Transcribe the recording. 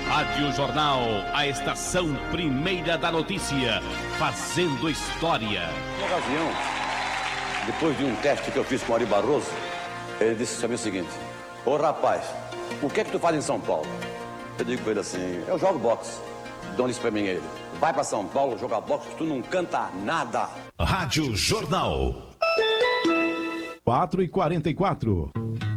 Rádio Jornal, a estação primeira da notícia, fazendo história. Na ocasião, depois de um teste que eu fiz com o Ari Barroso, ele disse para mim o seguinte: ô rapaz, o que é que tu faz em São Paulo? Eu digo para ele assim: eu jogo boxe. Então disse para mim ele: vai para São Paulo jogar boxe que tu não canta nada. Rádio Jornal. 4h44.